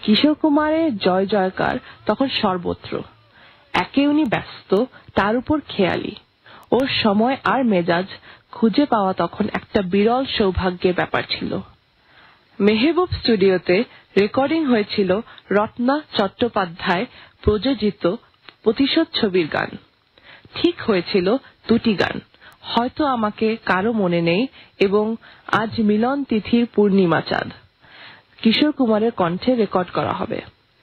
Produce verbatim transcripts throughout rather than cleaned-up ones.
কিশোর কুমারের জয় জয়কার তখন সর্বত্র। একে উনি ব্যস্ত, তার উপর খেয়ালি। ওর সময় আর মেজাজ খুঁজে পাওয়া তখন একটা বিরল সৌভাগ্যের ব্যাপার ছিল। মেহবুব স্টুডিওতে রেকর্ডিং হয়েছিল রত্না চট্টোপাধ্যায় প্রযোজিত প্রতিশোধ ছবির গান। ঠিক হয়েছিল দুটি গান, হয়তো আমাকে কারো মনে নেই এবং আজ মিলন তিথির পূর্ণিমা চাঁদ। কিশোর কুমারের কণ্ঠে রেকর্ড করা হবে।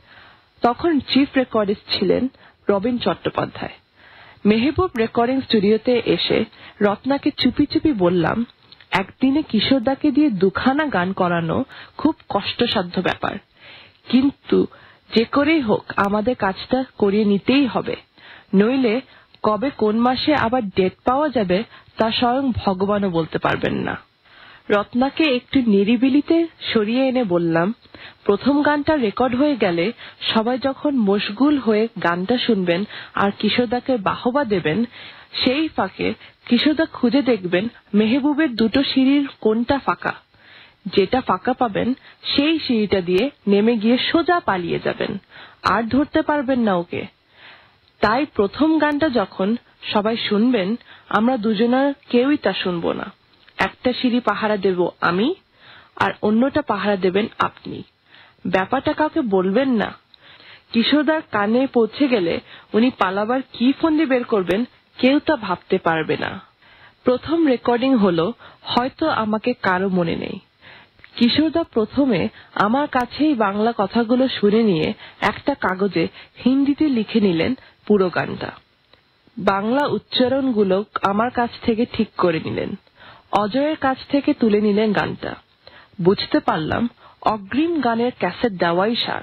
তখন চিফ রেকর্ডিস্ট ছিলেন রবীন চট্টোপাধ্যায়। মেহবুব রেকর্ডিং স্টুডিওতে এসে রত্নাকে চুপি চুপি বললাম, একদিনে কিশোরদাকে দিয়ে দুখানা গান করানো খুব কষ্টসাধ্য ব্যাপার, কিন্তু যে করেই হোক আমাদের কাজটা করিয়ে নিতেই হবে, নইলে কবে কোন মাসে আবার ডেট পাওয়া যাবে তা স্বয়ং ভগবানও বলতে পারবেন না। রত্নাকে একটু নিরিবিলিতে সরিয়ে এনে বললাম, প্রথম গানটা রেকর্ড হয়ে গেলে সবাই যখন মশগুল হয়ে গানটা শুনবেন আর কিশোরদাকে বাহবা দেবেন, সেই ফাঁকে কিশোরদা খুঁজে দেখবেন মেহবুবের দুটো সিঁড়ির কোনটা ফাঁকা। যেটা ফাঁকা পাবেন সেই সিঁড়িটা দিয়ে নেমে গিয়ে সোজা পালিয়ে যাবেন, আর ধরতে পারবেন না ওকে। তাই প্রথম গানটা যখন সবাই শুনবেন, আমরা দুজনের কেউই তা শুনব না। একটা সিঁড়ি পাহারা দেব আমি, আর অন্যটা পাহারা দেবেন আপনি। ব্যাপারটা কাউকে বলবেন না। কিশোরদার কানে পৌঁছে গেলে উনি পালাবার কি ফন্দি বের করবেন কেউ তা ভাবতে পারবে না। প্রথম রেকর্ডিং হলো, হয়তো আমাকে কারো মনে নেই। কিশোরদা প্রথমে আমার কাছেই বাংলা কথাগুলো শুনে নিয়ে একটা কাগজে হিন্দিতে লিখে নিলেন পুরো গানটা। বাংলা উচ্চারণগুলো আমার কাছ থেকে ঠিক করে নিলেন। অজয়ের কাছ থেকে তুলে নিলেন গানটা। বুঝতে পারলাম অগ্রিম গানের ক্যাসেট দেওয়াই সার।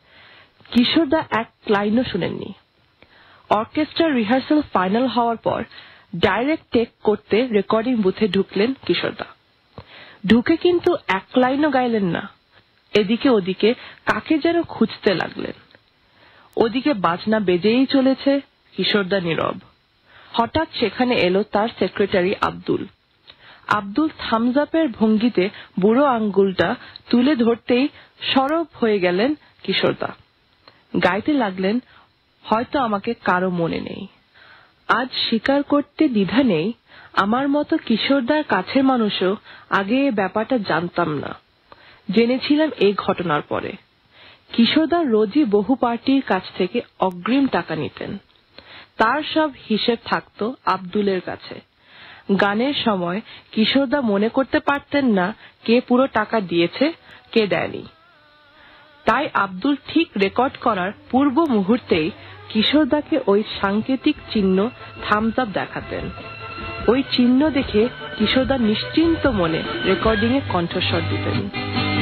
কিশোরদা এক লাইনও শুনেননি। অর্কেস্ট্রার রিহার্সাল ফাইনাল হওয়ার পর ডাইরেক্ট টেক করতে রেকর্ডিং বুথে ঢুকলেন কিশোরদা। ঢুকে কিন্তু এক লাইনও গাইলেন না। এদিকে ওদিকে কাকে যেন খুঁজতে লাগলেন। ওদিকে বাজনা বেজেই চলেছে, কিশোরদা নীরব। হঠাৎ সেখানে এলো তার সেক্রেটারি আব্দুল। আব্দুল থামস আপের ভঙ্গিতে বুড়ো আঙ্গুলটা তুলে ধরতেই সরব হয়ে গেলেন কিশোরদা। গাইতে লাগলেন, হয়তো আমাকে কারো মনে নেই। আজ স্বীকার করতে দ্বিধা নেই, আমার মতো কিশোরদার কাছের মানুষও আগে এ ব্যাপারটা জানতাম না, জেনেছিলাম এই ঘটনার পরে। কিশোরদা রোজই বহু পার্টির কাছ থেকে অগ্রিম টাকা নিতেন। তার সব হিসেব থাকতো আব্দুলের কাছে। গানের সময় কিশোরদা মনে করতে পারতেন না কে পুরো টাকা দিয়েছে, কে দেয়নি। তাই আব্দুল ঠিক রেকর্ড করার পূর্ব মুহূর্তেই কিশোরদাকে ওই সাংকেতিক চিহ্ন থামস আপ দেখাতেন। ওই চিহ্ন দেখে কিশোরদা নিশ্চিন্ত মনে রেকর্ডিং এ কণ্ঠস্বর দিতেন।